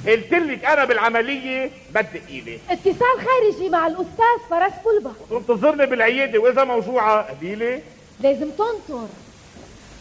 قلتلك انا بالعمليه بدق ايدي. اتصال خارجي مع الاستاذ فراس بلبا. تنتظرني بالعياده واذا موجوعه قليله لازم تنطر.